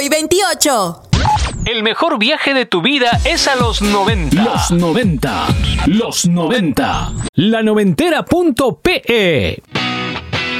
y 28. El mejor viaje de tu vida es a los 90. Los 90. La noventera.pe